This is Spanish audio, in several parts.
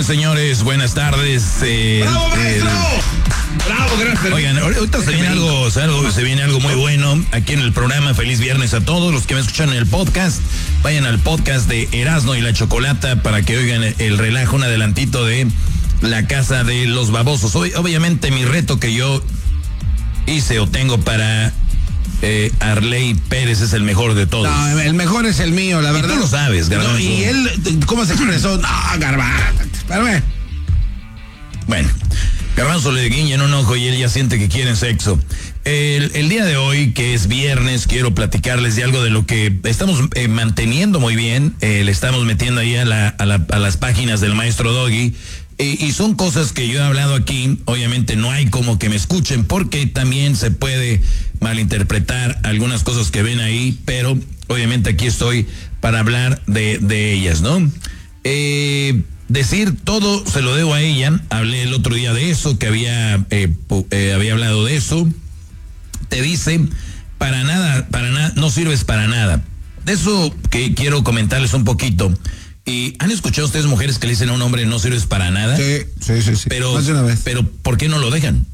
bien, señores, buenas tardes. ¡Bravo, maestro! ¡Bravo, gracias! Oigan, ahorita se viene algo muy bueno aquí en el programa. Feliz viernes a todos los que me escuchan en el podcast. Vayan al podcast de Erasmo y la Chocolata para que oigan el relajo, un adelantito de la casa de los babosos. Obviamente mi reto que yo hice o tengo para Arley Pérez es el mejor de todos. No, el mejor es el mío, la verdad. Y tú lo sabes, Garbanzo. No, y él, ¿cómo se expresó? No, Garbanzo. Espérame. Bueno, Garbanzo le guiña en un ojo y él ya siente que quieren sexo. El día de hoy, que es viernes, quiero platicarles de algo de lo que estamos manteniendo muy bien. Le estamos metiendo ahí a las páginas del maestro Doggy. Y son cosas que yo he hablado aquí. Obviamente no hay como que me escuchen porque también se puede malinterpretar algunas cosas que ven ahí, pero obviamente aquí estoy para hablar de ellas, ¿no? Decir todo se lo debo a ella. Hablé el otro día de eso, que había hablado de eso. Te dice, para nada, no sirves para nada. De eso que quiero comentarles un poquito. ¿Y han escuchado ustedes mujeres que le dicen a un hombre no sirves para nada? Sí. Pero, más de una vez. Pero, ¿por qué no lo dejan?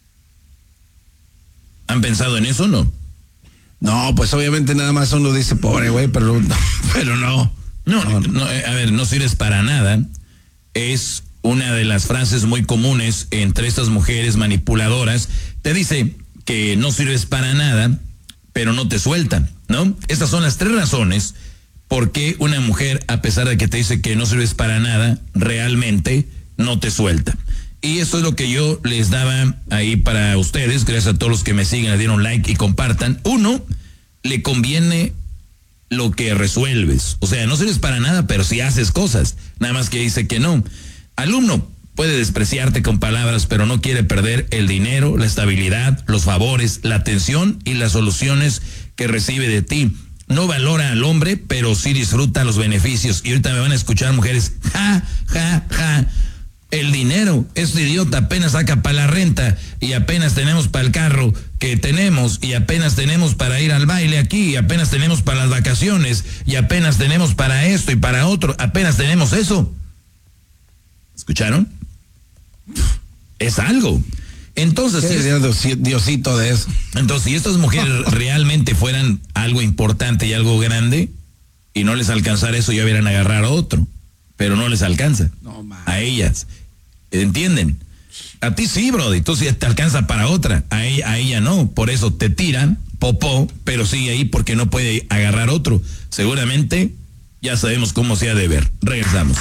¿Han pensado en eso o no? No, pues obviamente nada más uno dice, pobre güey, pero no. No, a ver, no sirves para nada. Es una de las frases muy comunes entre estas mujeres manipuladoras. Te dice que no sirves para nada, pero no te sueltan, ¿no? Estas son las 3 razones por qué una mujer, a pesar de que te dice que no sirves para nada, realmente no te suelta. Y eso es lo que yo les daba ahí para ustedes. Gracias a todos los que me siguen, le dieron like y compartan. 1, le conviene lo que resuelves. O sea, no sirves para nada, pero sí haces cosas. Nada más que dice que no. Alumno puede despreciarte con palabras, pero no quiere perder el dinero, la estabilidad, los favores, la atención y las soluciones que recibe de ti. No valora al hombre, pero sí disfruta los beneficios. Y ahorita me van a escuchar mujeres, ja. El dinero, este idiota apenas saca para la renta y apenas tenemos para el carro que tenemos y apenas tenemos para ir al baile aquí y apenas tenemos para las vacaciones y apenas tenemos para esto y para otro, apenas tenemos eso. ¿Escucharon? Es algo. Entonces, Diosito de eso. Entonces, si estas mujeres realmente fueran algo importante y algo grande y no les alcanzara eso, ya hubieran agarrado a otro, pero no les alcanza. No, a ellas. ¿Entienden? A ti sí, brody, tú sí te alcanza para otra, a ella no, por eso te tiran, popó, pero sigue ahí porque no puede agarrar otro. Seguramente ya sabemos cómo se ha de ver. Regresamos.